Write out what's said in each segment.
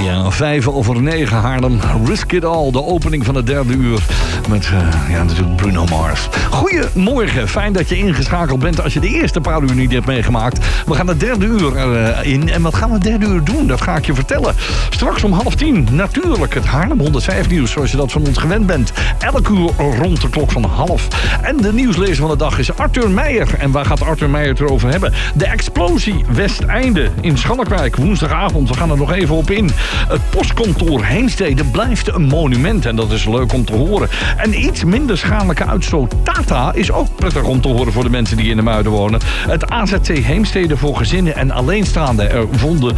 Ja, 9:05 Haarlem. Risk It All, de opening van het derde uur. Met natuurlijk Bruno Mars. Goedemorgen, fijn dat je ingeschakeld bent als je de eerste paar uur niet hebt meegemaakt. We gaan het derde uur in. En wat gaan we het derde uur doen? Dat ga ik je vertellen. Straks om 9:30 natuurlijk het Haarlem 105 nieuws, zoals je dat van ons gewend bent. Elk uur rond de klok van 9:30. En de nieuwslezer van de dag is Arthur Meijer. En waar gaat Arthur Meijer het erover hebben? De explosie Westeinde in Schalkwijk. Woensdagavond, we gaan er nog even op in. Het postkantoor Heemstede blijft een monument. En dat is leuk om te horen. En iets minder schadelijke uitstoot Tata is ook prettig om te horen voor de mensen die in de Muiden wonen. Het AZC Heemstede voor gezinnen en alleenstaanden. Er vonden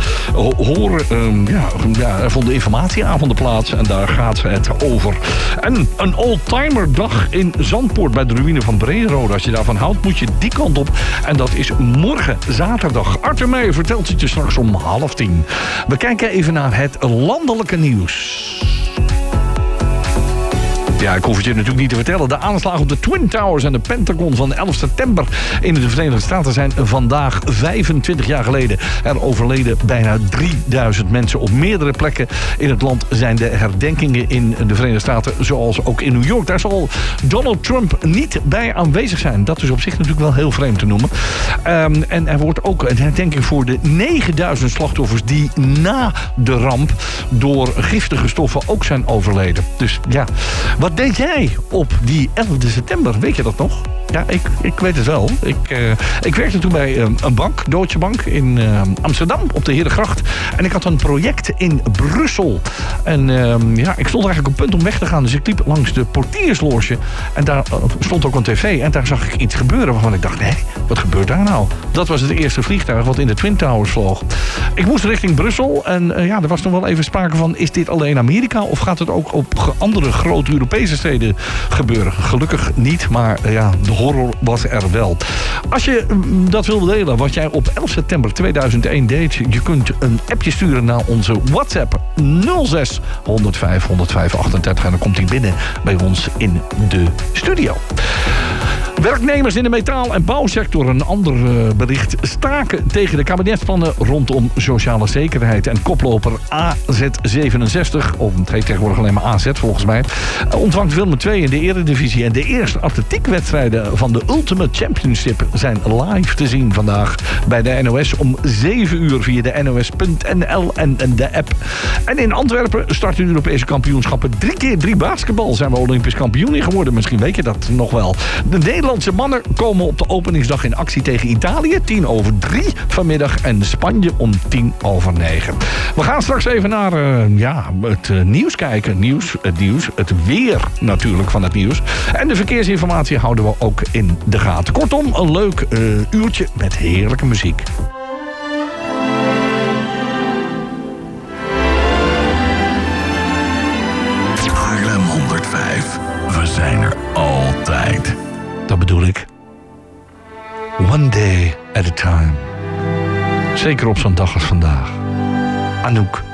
informatieavonden plaats. En daar gaat het over. En een oldtimer dag in Zandpoort bij de ruïne van Brederode. Als je daarvan houdt, moet je die kant op. En dat is morgen zaterdag. Arthur Meijer vertelt het je straks om 9:30. We kijken even naar het landelijke nieuws. Ja, ik hoef het je natuurlijk niet te vertellen. De aanslagen op de Twin Towers en de Pentagon van 11 september in de Verenigde Staten zijn vandaag 25 jaar geleden. Er overleden bijna 3000 mensen. Op meerdere plekken in het land zijn de herdenkingen in de Verenigde Staten, zoals ook in New York. Daar zal Donald Trump niet bij aanwezig zijn. Dat is op zich natuurlijk wel heel vreemd te noemen. En er wordt ook een herdenking voor de 9000 slachtoffers die na de ramp door giftige stoffen ook zijn overleden. Dus ja, wat deed jij op die 11 september? Weet je dat nog? Ja, ik weet het wel. Ik werkte toen bij een bank, Deutsche Bank, in Amsterdam, op de Herengracht. En ik had een project in Brussel. En ik stond eigenlijk op punt om weg te gaan. Dus ik liep langs de portiersloge. En daar stond ook een tv. En daar zag ik iets gebeuren waarvan ik dacht, wat gebeurt daar nou? Dat was het eerste vliegtuig wat in de Twin Towers vloog. Ik moest richting Brussel. En er was nog wel even sprake van, is dit alleen Amerika? Of gaat het ook op andere grote Europese steden gebeuren? Gelukkig niet, maar de horror was er wel. Als je dat wil delen, wat jij op 11 september 2001 deed, je kunt een appje sturen naar onze WhatsApp 06 105 105 38 en dan komt hij binnen bij ons in de studio. Werknemers in de metaal- en bouwsector, een ander bericht, staken tegen de kabinetsplannen rondom sociale zekerheid. En koploper AZ67, of het heet tegenwoordig alleen maar AZ volgens mij, ontvangt Willem II in de Eredivisie. En de eerste atletiekwedstrijden van de Ultimate Championship zijn live te zien vandaag bij de NOS om 7 uur via de NOS.nl en de app. En in Antwerpen starten de Europese kampioenschappen 3x3 basketbal. Zijn we Olympisch kampioen in geworden, misschien weet je dat nog wel. De Nederlandse mannen komen op de openingsdag in actie tegen Italië, 3:10 vanmiddag, en Spanje om 9:10. We gaan straks even naar het nieuws kijken. Het weer natuurlijk van het nieuws. En de verkeersinformatie houden we ook in de gaten. Kortom, een leuk uurtje met heerlijke muziek. Haarlem 105. We zijn er altijd. Dat bedoel ik. One day at a time. Zeker op zo'n dag als vandaag. Anouk.